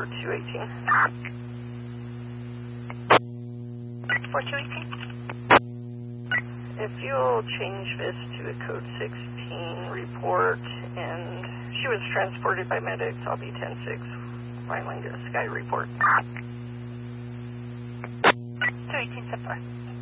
for 218. For 218. If you'll change this to a code 16 report, and she was transported by medics, I'll be 10-6, filing a Sky report. 218 so far.